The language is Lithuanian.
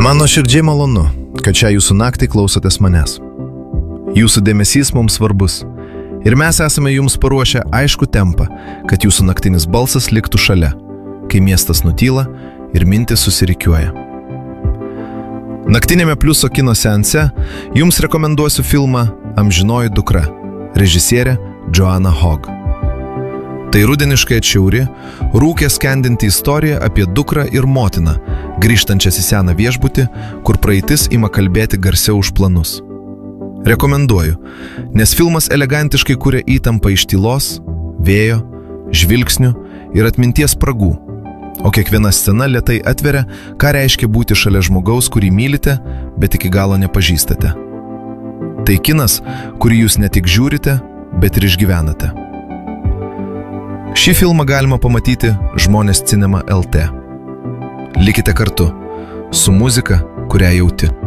Man nuoširdžiai malonu, kad šią jūsų naktį klausotės manęs. Jūsų dėmesys mums svarbus ir mes esame jums paruošę aišku tempą, kad jūsų naktinis balsas liktų šalia, kai miestas nutyla ir mintis susirikiuoja. Naktinėme Pliuso kino seanse jums rekomenduosiu filmą Amžinoji dukra, režisierė Joanna Hogg. Tai rudeniškai atšiauri, rūke skendinti istorija apie dukrą ir motiną, grįžtančias į seną viešbutį, kur praeitis ima kalbėti garsiau už planus. Rekomenduoju, nes filmas elegantiškai kuria įtampą iš tylos, vėjo, žvilgsnių ir atminties spragų, o kiekviena scena lėtai atveria, ką reiškia būti šalia žmogaus, kurį mylite, bet iki galo nepažįstate. Tai kinas, kurį jūs ne tik žiūrite, bet ir išgyvenate. Šį filmą galima pamatyti Žmonės Cinema LT. Likite kartu su muzika, kurią jauti.